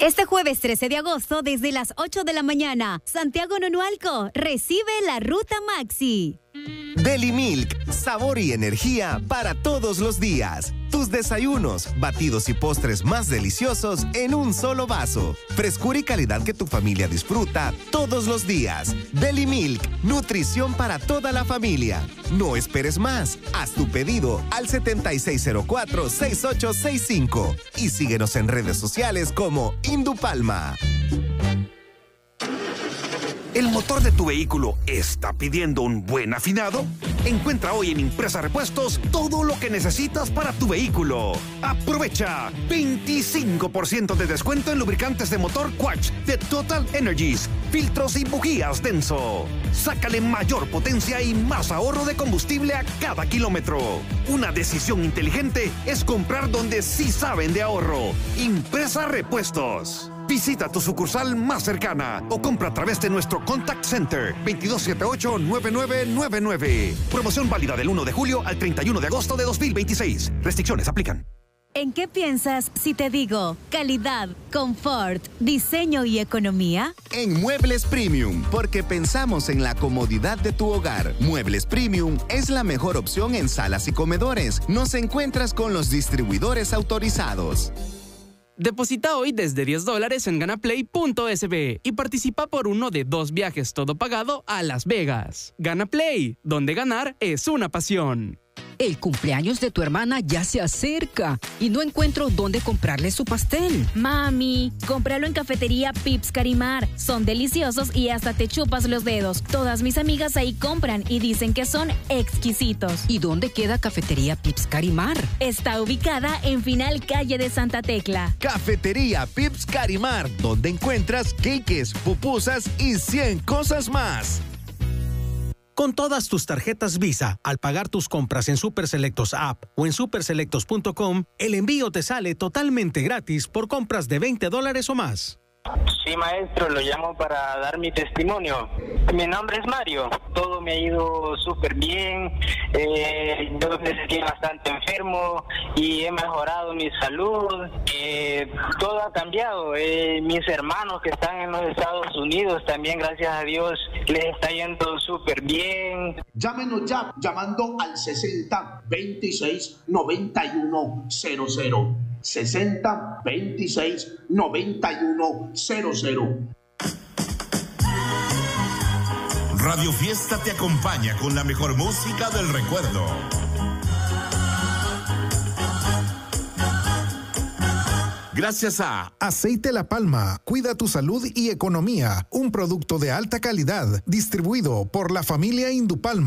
Este jueves 13 de agosto, desde las 8 de la mañana, Santiago Nonualco recibe la Ruta Maxi. Deli Milk, sabor y energía para todos los días. Tus desayunos, batidos y postres más deliciosos en un solo vaso. Frescura y calidad que tu familia disfruta todos los días. Deli Milk, nutrición para toda la familia. No esperes más. Haz tu pedido al 7604-6865 y síguenos en redes sociales como Indupalma. ¿El motor de tu vehículo está pidiendo un buen afinado? Encuentra hoy en Impresa Repuestos todo lo que necesitas para tu vehículo. Aprovecha 25% de descuento en lubricantes de motor Quatch de Total Energies, filtros y bujías Denso. Sácale mayor potencia y más ahorro de combustible a cada kilómetro. Una decisión inteligente es comprar donde sí saben de ahorro. Impresa Repuestos. Visita tu sucursal más cercana o compra a través de nuestro Contact Center 2278-9999. Promoción válida del 1 de julio al 31 de agosto de 2026. Restricciones aplican. ¿En qué piensas si te digo calidad, confort, diseño y economía? En Muebles Premium, porque pensamos en la comodidad de tu hogar. Muebles Premium es la mejor opción en salas y comedores. Nos encuentras con los distribuidores autorizados. Deposita hoy desde $10 en ganaplay.sb y participa por uno de 2 viajes todo pagado a Las Vegas. Ganaplay, donde ganar es una pasión. El cumpleaños de tu hermana ya se acerca y no encuentro dónde comprarle su pastel. Mami, cómpralo en Cafetería Pips Carimar. Son deliciosos y hasta te chupas los dedos. Todas mis amigas ahí compran y dicen que son exquisitos. ¿Y dónde queda Cafetería Pips Carimar? Está ubicada en Final Calle de Santa Tecla. Cafetería Pips Carimar, donde encuentras queques, pupusas y 100 cosas más. Con todas tus tarjetas Visa, al pagar tus compras en Superselectos App o en superselectos.com, el envío te sale totalmente gratis por compras de $20 o más. Sí, maestro, lo llamo para dar mi testimonio. Mi nombre es Mario. Todo me ha ido súper bien. Yo me sentía bastante enfermo y he mejorado mi salud. Todo ha cambiado. Mis hermanos que están en los Estados Unidos también, gracias a Dios, les está yendo súper bien. Llámenos ya, llamando al 60 26 91 00. 60 26 91 00. Radio Fiesta te acompaña con la mejor música del recuerdo. Gracias a Aceite La Palma, cuida tu salud y economía. Un producto de alta calidad, distribuido por la familia Indupalma.